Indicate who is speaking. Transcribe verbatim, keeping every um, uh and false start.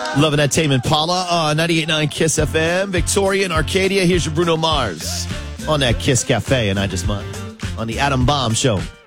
Speaker 1: Loving that Tame Impala on ninety-eight point nine Kiss F M. Victoria and Arcadia. Here's your Bruno Mars on that Kiss Cafe, and I Just Might on the Adam Bomb Show.